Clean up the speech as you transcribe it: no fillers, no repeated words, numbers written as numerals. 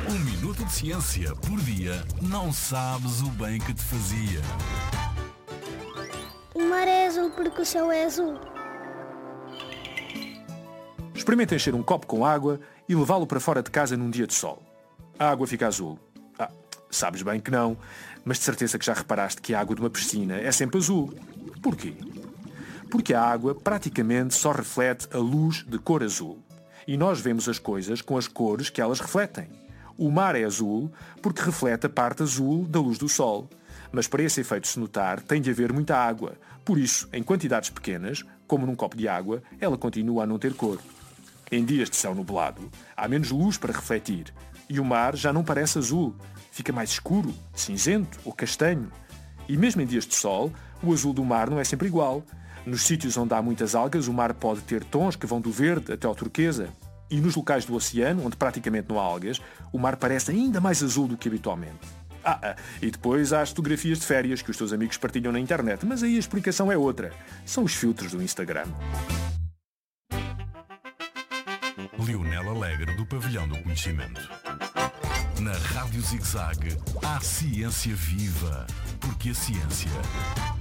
Um minuto de ciência por dia não sabes o bem que te fazia. O mar é azul porque o céu é azul. Experimenta encher um copo com água e levá-lo para fora de casa num dia de sol. A água fica azul. Sabes bem que não, mas de certeza que já reparaste que a água de uma piscina é sempre azul. Porquê? Porque a água praticamente só reflete a luz de cor azul. E nós vemos as coisas com as cores que elas refletem. O mar é azul porque reflete a parte azul da luz do sol. Mas para esse efeito se notar, tem de haver muita água. Por isso, em quantidades pequenas, como num copo de água, ela continua a não ter cor. Em dias de céu nublado, há menos luz para refletir. E o mar já não parece azul. Fica mais escuro, cinzento ou castanho. E mesmo em dias de sol, o azul do mar não é sempre igual. Nos sítios onde há muitas algas, o mar pode ter tons que vão do verde até ao turquesa. E nos locais do oceano, onde praticamente não há algas, o mar parece ainda mais azul do que habitualmente. E depois há as fotografias de férias que os teus amigos partilham na internet, mas aí a explicação é outra. São os filtros do Instagram. Lionel Alegre do Pavilhão do Conhecimento. Na Rádio Zig-Zag, há ciência viva, porque a ciência